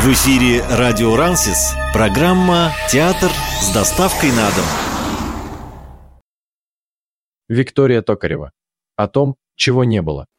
В эфире радио Рансис, программа «Театр с доставкой на дом». Виктория Токарева. О том, чего не было.